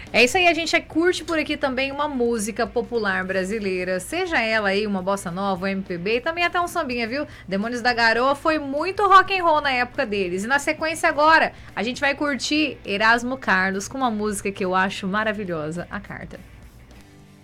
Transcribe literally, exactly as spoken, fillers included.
É isso aí, a gente curte por aqui também uma música popular brasileira, seja ela aí uma bossa nova, um M P B e também até um sambinha, viu? Demônios da Garoa foi muito rock and roll na época deles. E na sequência agora, a gente vai curtir Erasmo Carlos com uma música que eu acho maravilhosa, A Carta.